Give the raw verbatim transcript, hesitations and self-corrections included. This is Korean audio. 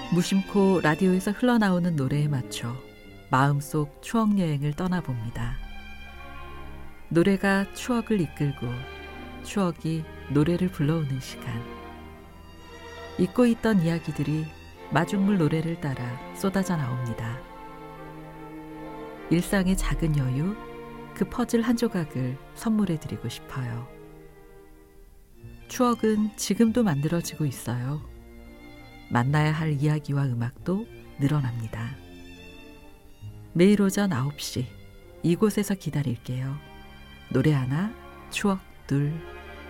무심코 라디오에서 흘러나오는 노래에 맞춰 마음속 추억여행을 떠나봅니다. 노래가 추억을 이끌고 추억이 노래를 불러오는 시간. 잊고 있던 이야기들이 마중물 노래를 따라 쏟아져 나옵니다. 일상의 작은 여유, 그 퍼즐 한 조각을 선물해드리고 싶어요. 추억은 지금도 만들어지고 있어요. 만나야 할 이야기와 음악도 늘어납니다. 매일 오전 아홉 시 이곳에서 기다릴게요. 노래 하나, 추억 둘.